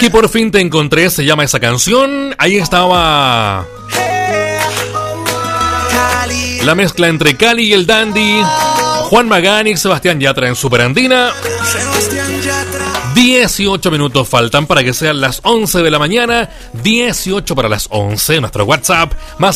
Que por fin te encontré, se llama esa canción. Ahí estaba la mezcla entre Cali y el Dandy, Juan Magán y Sebastián Yatra en Superandina. 18 minutos faltan para que sean las 11 de la mañana. 18 para las 11. Nuestro WhatsApp, más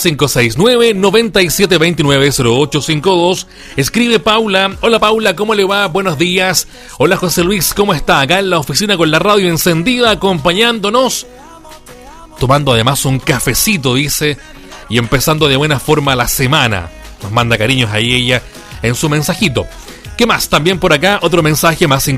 569-9729-0852. Escribe Paula. Hola Paula, ¿cómo le va? Buenos días. Hola José Luis, ¿cómo está? Acá en la oficina con la radio encendida, acompañándonos, tomando además un cafecito, dice, y empezando de buena forma la semana. Nos manda cariños ahí ella en su mensajito. ¿Qué más? También por acá otro mensaje, más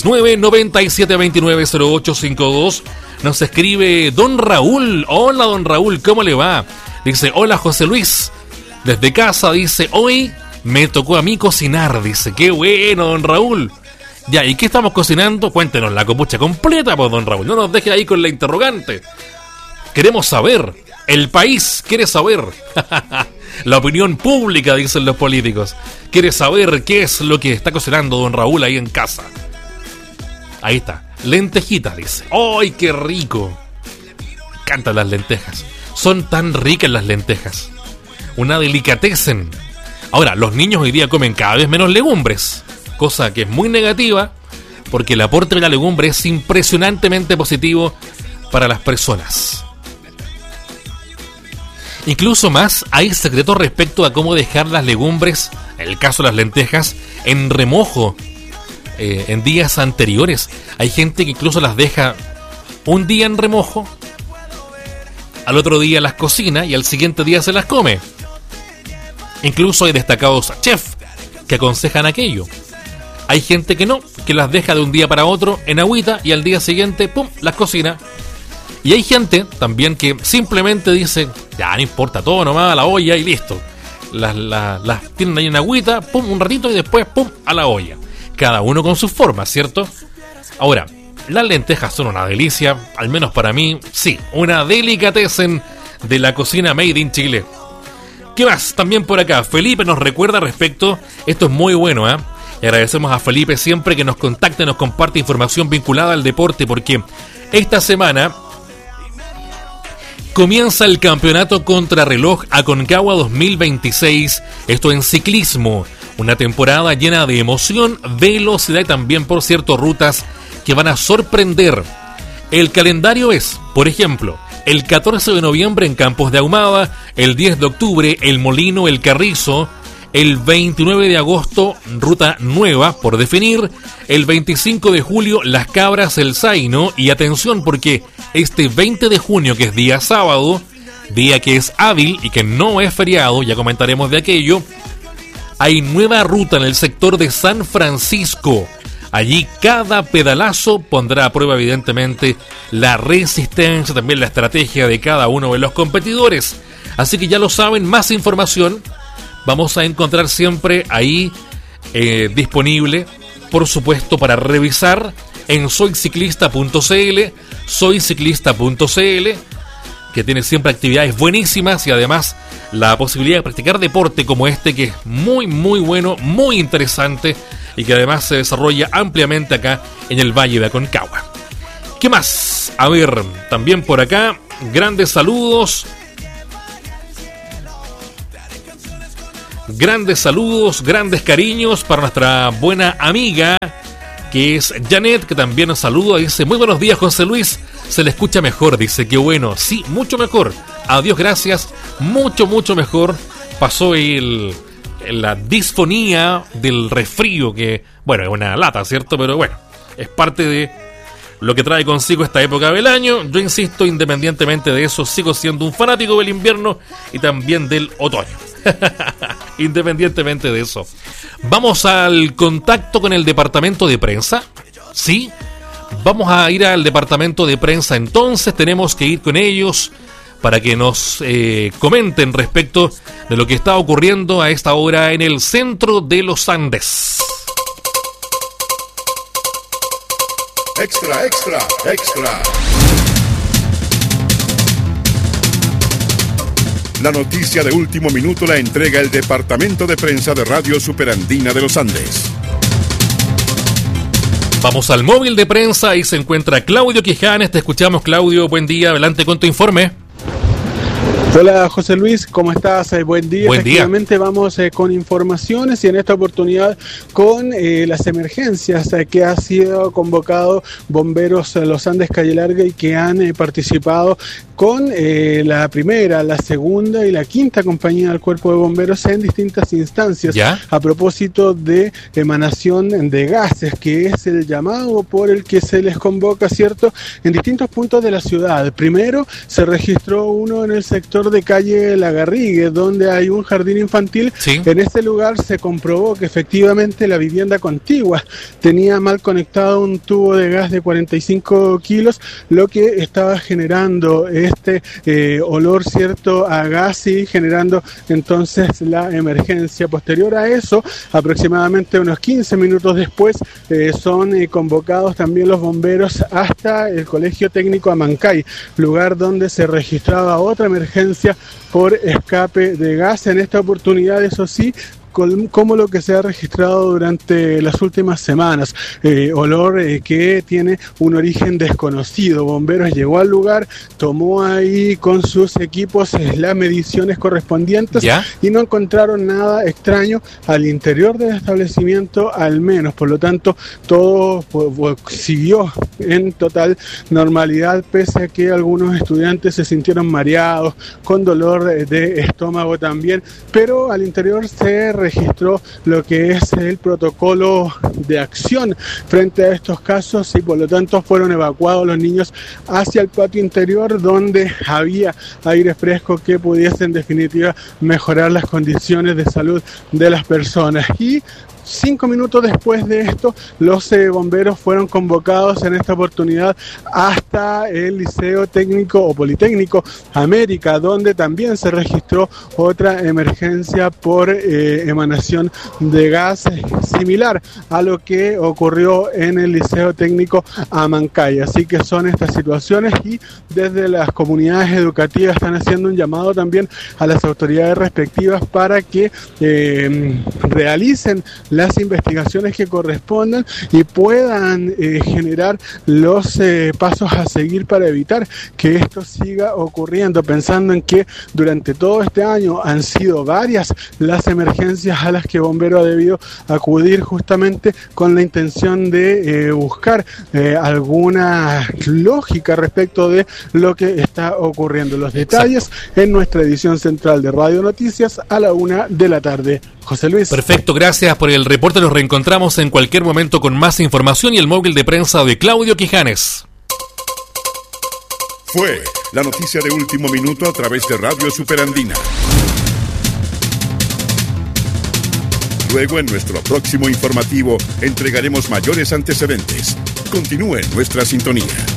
569-9729-0852. Nos escribe Don Raúl. Hola Don Raúl, ¿cómo le va? Dice, hola José Luis. Desde casa, dice, hoy me tocó a mí cocinar. Dice, qué bueno Don Raúl. Ya, ¿y qué estamos cocinando? Cuéntenos la copucha completa, pues Don Raúl. No nos deje ahí con la interrogante. Queremos saber. El país quiere saber. La opinión pública, dicen los políticos, quiere saber qué es lo que está cocinando Don Raúl ahí en casa. Ahí está, lentejitas, dice. ¡Ay, qué rico! Me encantan las lentejas. Son tan ricas las lentejas. Una delicatessen. Ahora, los niños hoy día comen cada vez menos legumbres, cosa que es muy negativa, porque el aporte de la legumbre es impresionantemente positivo para las personas. Incluso más, hay secretos respecto a cómo dejar las legumbres, en el caso de las lentejas, en remojo en días anteriores. Hay gente que incluso las deja un día en remojo, al otro día las cocina y al siguiente día se las come. Incluso hay destacados chefs que aconsejan aquello. Hay gente que no, que las deja de un día para otro en agüita y al día siguiente, pum, las cocina. Y hay gente también que simplemente dice, ya no importa, todo nomás a la olla y listo. Las tienen ahí en agüita, pum, un ratito y después, pum, a la olla. Cada uno con sus formas, ¿cierto? Ahora, las lentejas son una delicia, al menos para mí, sí, una delicatessen de la cocina made in Chile. ¿Qué más? También por acá, Felipe nos recuerda respecto, esto es muy bueno, ¿eh? Y agradecemos a Felipe siempre que nos contacte, nos comparte información vinculada al deporte, porque esta semana comienza el campeonato contrarreloj Aconcagua 2026, esto en ciclismo, una temporada llena de emoción, velocidad y también, por cierto, rutas que van a sorprender. El calendario es, por ejemplo, el 14 de noviembre en Campos de Ahumada, el 10 de octubre El Molino, El Carrizo, el 29 de agosto Ruta Nueva por definir, el 25 de julio Las Cabras, El Zaino, y atención porque este 20 de junio, que es día sábado, día que es hábil y que no es feriado, ya comentaremos de aquello, hay nueva ruta en el sector de San Francisco. Allí cada pedalazo pondrá a prueba evidentemente la resistencia, también la estrategia de cada uno de los competidores. Así que ya lo saben, más información vamos a encontrar siempre ahí disponible, por supuesto, para revisar en soyciclista.cl, que tiene siempre actividades buenísimas y además la posibilidad de practicar deporte como este, que es muy muy bueno, muy interesante y que además se desarrolla ampliamente acá en el Valle de Aconcagua. ¿Qué más? A ver, también por acá, grandes saludos, grandes cariños para nuestra buena amiga que es Janet, que también nos saluda. Dice, muy buenos días José Luis, se le escucha mejor, dice, qué bueno, sí, mucho mejor, adiós, gracias, mucho mejor. Pasó la disfonía del resfrío, que bueno, es una lata, ¿cierto? Pero bueno, es parte de lo que trae consigo esta época del año. Yo insisto, independientemente de eso, sigo siendo un fanático del invierno y también del otoño. Independientemente de eso, vamos al contacto con el departamento de prensa. Sí, vamos a ir al departamento de prensa. Entonces tenemos que ir con ellos para que nos comenten respecto de lo que está ocurriendo a esta hora en el centro de los Andes. Extra. La noticia de último minuto la entrega el departamento de prensa de Radio Superandina de los Andes. Vamos al móvil de prensa, ahí se encuentra Claudio Quijanes. Te escuchamos, Claudio, buen día, adelante con tu informe. Hola José Luis, ¿cómo estás? Buen día. Efectivamente vamos con informaciones y en esta oportunidad con las emergencias que ha sido convocado Bomberos Los Andes Calle Larga y que han participado con la primera, la segunda y la quinta compañía del Cuerpo de Bomberos en distintas instancias. ¿Ya? A propósito de emanación de gases, que es el llamado por el que se les convoca, ¿cierto?, en distintos puntos de la ciudad. Primero se registró uno en el sector de calle La Garrigue, donde hay un jardín infantil. ¿Sí? En este lugar se comprobó que efectivamente la vivienda contigua tenía mal conectado un tubo de gas de 45 kilos, lo que estaba generando olor, cierto, a gas y generando entonces la emergencia. Posterior a eso, aproximadamente unos 15 minutos después, son convocados también los bomberos hasta el Colegio Técnico Amancay, lugar donde se registraba otra emergencia por escape de gas. En esta oportunidad, eso sí, como lo que se ha registrado durante las últimas semanas, olor que tiene un origen desconocido. Bomberos llegó al lugar, tomó ahí con sus equipos las mediciones correspondientes. ¿Ya? Y no encontraron nada extraño al interior del establecimiento, al menos. Por lo tanto, todo siguió en total normalidad, pese a que algunos estudiantes se sintieron mareados, con dolor de estómago también, pero al interior se registró lo que es el protocolo de acción frente a estos casos y por lo tanto fueron evacuados los niños hacia el patio interior, donde había aire fresco que pudiese en definitiva mejorar las condiciones de salud de las personas. Y 5 minutos después de esto, los bomberos fueron convocados en esta oportunidad hasta el Liceo Técnico o Politécnico América, donde también se registró otra emergencia por emanación de gas similar a lo que ocurrió en el Liceo Técnico Amancay. Así que son estas situaciones y desde las comunidades educativas están haciendo un llamado también a las autoridades respectivas para que realicen las investigaciones que correspondan y puedan generar los pasos a seguir para evitar que esto siga ocurriendo, pensando en que durante todo este año han sido varias las emergencias a las que Bombero ha debido acudir justamente con la intención de buscar alguna lógica respecto de lo que está ocurriendo. Los detalles en nuestra edición central de Radio Noticias a la 1 de la tarde. José Luis. Perfecto, gracias por el reporte. Nos reencontramos en cualquier momento con más información y el móvil de prensa de Claudio Quijanes. Fue la noticia de último minuto a través de Radio Superandina. Luego, en nuestro próximo informativo, entregaremos mayores antecedentes. Continúe en nuestra sintonía.